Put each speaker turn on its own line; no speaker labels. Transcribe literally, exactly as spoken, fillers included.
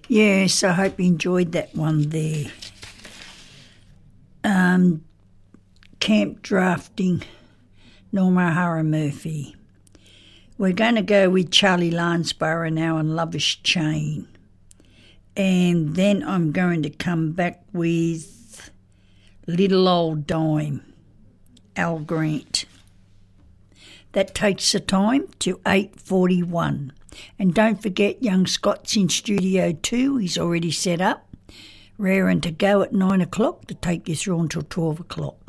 Yes, I hope you enjoyed that one there. Um, camp drafting, Norma O'Hara Murphy. We're going to go with Charlie Lansborough now and Lover's Chain. And then I'm going to come back with Little Old Dime, Al Grant. That takes the time to eight forty-one. And don't forget, young Scott's in Studio two. He's already set up, raring to go at nine o'clock to take you through until twelve o'clock.